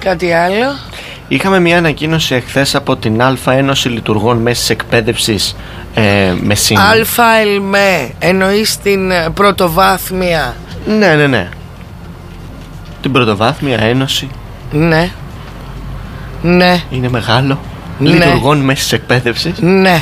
Κάτι άλλο? Είχαμε μια ανακοίνωση εχθές από την Αλφα Ένωση Λειτουργών Μέσης Εκπαίδευσης Μεσίνη. ΑΕΛΜΕ, εννοείς την πρωτοβάθμια? Ναι. Την πρωτοβάθμια ένωση. Ναι. Είναι μεγάλο. Ναι. Λειτουργών Μέσης Εκπαίδευσης. Ναι.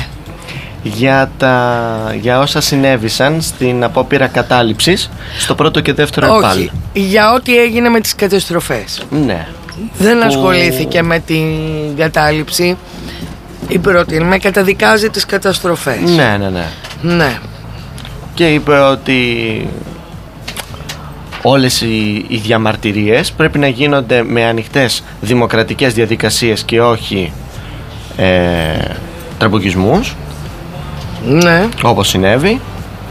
Για όσα συνέβησαν στην απόπειρα κατάληψης στο πρώτο και δεύτερο ΕΠΑΛ. Όχι, για ό,τι έγινε με τις καταστροφές. Ναι. Δεν ασχολήθηκε με την κατάληψη. Η πρώτη με καταδικάζει τις καταστροφές. Ναι. Και είπε ότι όλες οι διαμαρτυρίες πρέπει να γίνονται με ανοιχτές δημοκρατικές διαδικασίες και όχι τραμποκισμούς. Ναι. Όπως συνέβη.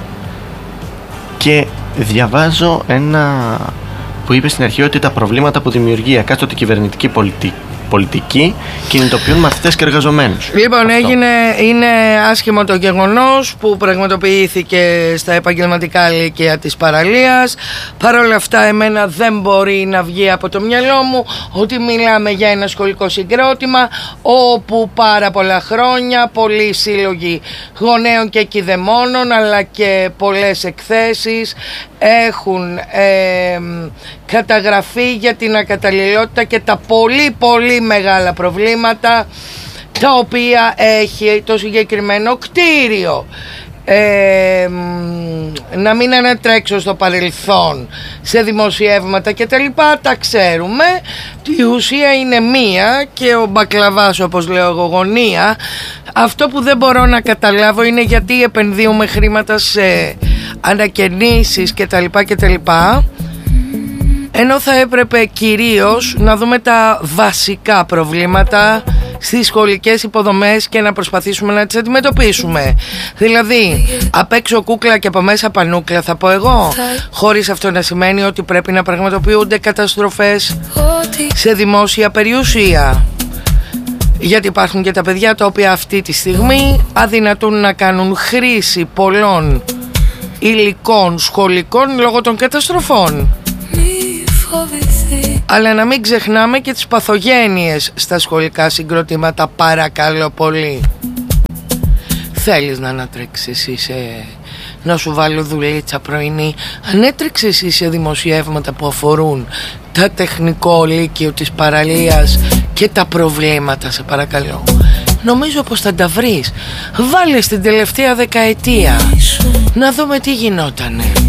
Και διαβάζω ένα που είπε στην αρχή, ότι τα προβλήματα που δημιουργεί η εκάστοτε κυβερνητική πολιτική κινητοποιούν μαθητές και εργαζομένους. Λοιπόν, είναι άσχημο το γεγονός που πραγματοποιήθηκε στα επαγγελματικά λύκεια της παραλίας. Παρ' όλα αυτά, εμένα δεν μπορεί να βγει από το μυαλό μου ότι μιλάμε για ένα σχολικό συγκρότημα όπου πάρα πολλά χρόνια πολλοί σύλλογοι γονέων και κηδεμόνων, αλλά και πολλές εκθέσεις έχουν καταγραφεί για την ακαταλληλότητα και τα πολύ μεγάλα προβλήματα τα οποία έχει το συγκεκριμένο κτίριο. Να μην ανατρέξω στο παρελθόν σε δημοσιεύματα και τα λοιπά, τα ξέρουμε. Η ουσία είναι μία και ο μπακλαβάς, όπως λέω εγώ, γωνία. Αυτό που δεν μπορώ να καταλάβω είναι γιατί επενδύουμε χρήματα σε ανακαινήσεις και τα λοιπά, ενώ θα έπρεπε κυρίως να δούμε τα βασικά προβλήματα στις σχολικές υποδομές και να προσπαθήσουμε να τις αντιμετωπίσουμε. Δηλαδή, απ' έξω κούκλα και από μέσα πανούκλα, θα πω εγώ, χωρίς αυτό να σημαίνει ότι πρέπει να πραγματοποιούνται καταστροφές σε δημόσια περιουσία. Γιατί υπάρχουν και τα παιδιά τα οποία αυτή τη στιγμή αδυνατούν να κάνουν χρήση πολλών υλικών σχολικών λόγω των καταστροφών. Αλλά να μην ξεχνάμε και τις παθογένειες στα σχολικά συγκροτήματα, παρακαλώ πολύ. Θέλεις να ανατρέξεις να σου βάλω δουλίτσα πρωινή? Ανέτρεξες σε δημοσιεύματα που αφορούν τα τεχνικό λύκειο της παραλίας και τα προβλήματα, σε παρακαλώ? Νομίζω πως θα τα βρεις. Βάλε στην τελευταία δεκαετία να δούμε τι γινότανε.